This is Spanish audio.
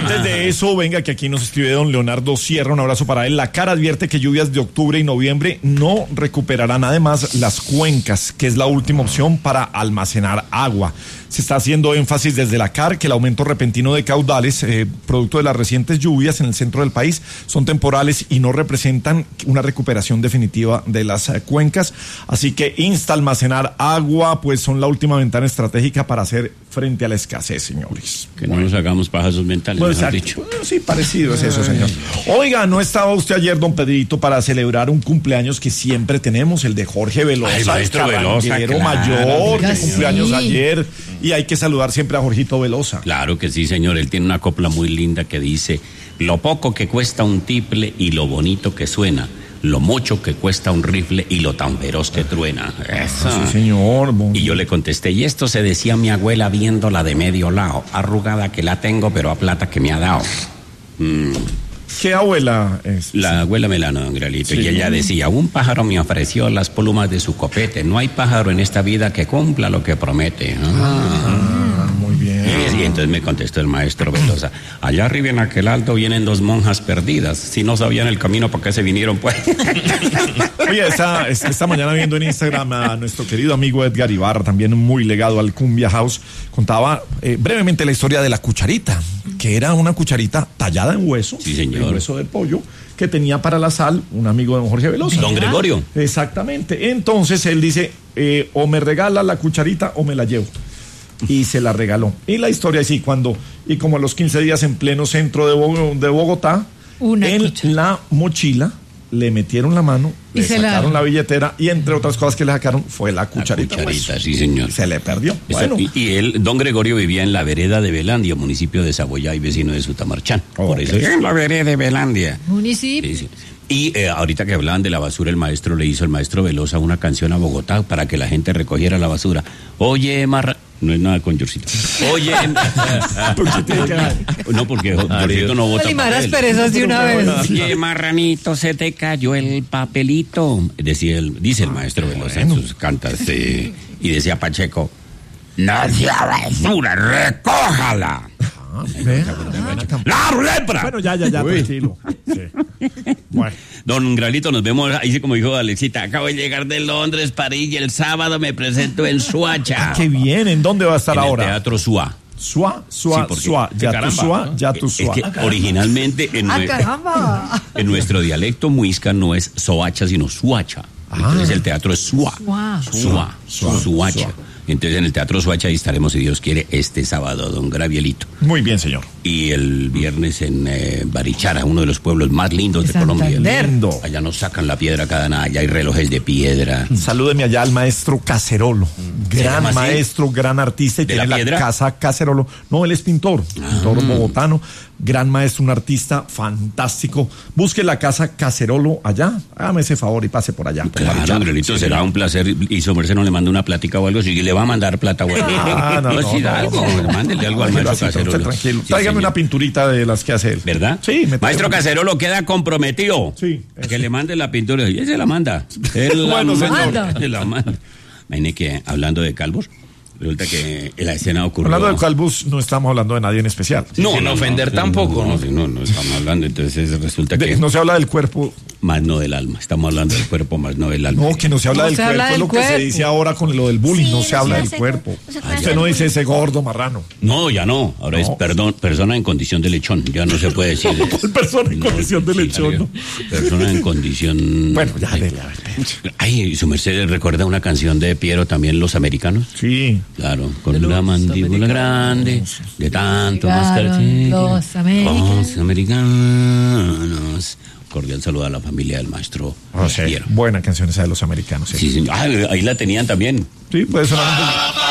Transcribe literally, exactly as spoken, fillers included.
antes de eso, venga, que aquí nos escribe don Leonardo Sierra, un abrazo para él. La C A R advierte que lluvias de octubre y noviembre no recuperarán además las cuencas, que es la última opción para almacenar agua. Se está haciendo énfasis desde la C A R que el aumento repentino de caudales, eh, producto de las recientes lluvias en el centro del país, son temporales y no representan una recuperación definitiva de las eh, cuencas. Así que insta a almacenar agua, pues son la última ventana estratégica para hacer frente a la escasez, señores. Que bueno. No nos hagamos pajazos mentales, Pues, mejor dicho. Bueno, sí, parecido es eso, señor. Oiga, ¿no estaba usted ayer, don Pedrito, para celebrar un cumpleaños que siempre tenemos, el de Jorge Velosa, Ay, maestro el Velosa, claro, mayor, que sí. cumpleaños ayer, y hay que saludar siempre a Jorgito Velosa. Claro que sí, señor. Él tiene una copla muy linda que dice: lo poco que cuesta un tiple y lo bonito que suena, lo mucho que cuesta un rifle y lo tan feroz que truena. Eso. Sí, señor. Bon. Y yo le contesté, y esto se decía mi abuela viéndola de medio lado, arrugada que la tengo, pero a plata que me ha dado. Mm. ¿Qué abuela es? La abuela Melano, don Gralito, Sí. y ella decía: un pájaro me ofreció las plumas de su copete, no hay pájaro en esta vida que cumpla lo que promete. Ah. Ah, muy bien. Y entonces me contestó el maestro Velosa: allá arriba en aquel alto vienen dos monjas perdidas, si no sabían el camino, ¿por qué se vinieron pues? Oye, esta, esta mañana viendo en Instagram a nuestro querido amigo Edgar Ibarra, también muy legado al Cumbia House, contaba eh, brevemente la historia de la cucharita, que era una cucharita tallada en hueso, Sí, señor. en hueso de pollo, que tenía para la sal un amigo de don Jorge Velosa. Don Gregorio. Exactamente. Entonces él dice, eh, o me regala la cucharita o me la llevo. Y se la regaló. Y la historia es así, cuando, y como a los quince días en pleno centro de, Bo- de Bogotá, Una en cuchara. la mochila le metieron la mano, Y le se la- sacaron la... billetera y entre otras cosas que le sacaron fue la cucharita. La cucharita, pues. sí, señor. Y se le perdió. Exacto. Bueno, Y, y él, don Gregorio, vivía en la vereda de Belandia, municipio de Saboyá y vecino de Sutamarchán. Oh, Por eso ok. es en la vereda de Belandia. Municipio. Sí, sí. Y eh, ahorita que hablaban de la basura, el maestro le hizo, el maestro Velosa, una canción a Bogotá para que la gente recogiera la basura. Oye, marra... No es nada con Yorcito. Oye... ¿por qué tiene que dar? No, porque Yorcito no vota Limar papel. asperezas de una vez. Oye, marranito, se te cayó el papelito. Decía el, dice el maestro Velosa en sus cantas. eh, y decía Pacheco: no sea basura, recójala. Ah, vea. ¡La lepra! Bueno, ya, ya, ya, tranquilo. Sí. Bueno. Don Gralito, nos vemos ahí, como dijo Alexita. Acabo de llegar de Londres, París, y el sábado me presento en Suacha. Ah, qué bien. ¿En dónde va a estar en ahora? el Teatro Suá. Suá, suá, Sí, porque- suá. Ya tu caramba, suá, ¿no? ya tu Es suá. que originalmente en, ¡Ah, nue- caramba! en nuestro dialecto muisca no es Soacha, sino Suacha. Entonces el teatro es Suá. Suá. Suá. Suá. Suacha. Suá. Entonces en el Teatro Suacha ahí estaremos, si Dios quiere, este sábado, don Gravielito. Muy bien, señor. Y el viernes en eh, Barichara, uno de los pueblos más lindos de Santander. Colombia. Lindo. Allá nos sacan la piedra cada nada, allá hay relojes de piedra. Salúdeme allá al maestro Cacerolo. ¿Se Gran llama así? maestro, gran artista y ¿De tiene la la, piedra? casa Cacerolo. No, él es pintor, pintor bogotano. Gran maestro, un artista fantástico. Busque la casa Cacerolo allá. Hágame ese favor y pase por allá. por Claro, Barichara. Andrelito, Sí, será señor. un placer. Y su merced no le manda una plática o algo, si le va a mandar plata o algo. Ah, no, Pues no, sí, no, algo, no. mándele algo al Tranquilo, maestro así, pero Cacerolo. usted tranquilo. Sí, Tráigame señor. una pinturita de las que hace él. ¿Verdad? Sí, me Maestro traigo. Cacerolo queda comprometido. Sí, Que eso. le mande la pintura. Y él se la manda. Él la Bueno, manda. señor. Él la manda. Imagine que, hablando de calvos, resulta que en la escena ocurrió... Hablando de calvos, no estamos hablando de nadie en especial. No, Sin no, ofender no, tampoco, no, ¿no? no, no, no estamos hablando, entonces resulta De- que... no se habla del cuerpo. Más no del alma. Estamos hablando del cuerpo, más no del alma. No, que no se habla No del se cuerpo. habla Es del lo que se cuerpo. dice ahora con lo del bullying. Sí, no no se se habla hace del cu- cuerpo. no se puede Usted hacer no cu- dice ese gordo marrano. No, ya no. Ahora es No. perdón, persona en condición de lechón. Ya no se puede decir. Persona en condición de sí, lechón, salió. Persona en condición. Bueno, ya, dele, a ver. Ay, su merced recuerda una canción de Piero también, Los Americanos. Sí. Claro, con una mandíbula grande, de tanto mascar. Llegaron los americanos. Los americanos. Cordial saludo a la familia del maestro O sea, Piero. buena canción esa de los americanos. Sí, Sí, señor. Ah, ahí la tenían también. sí puede sonar un poco.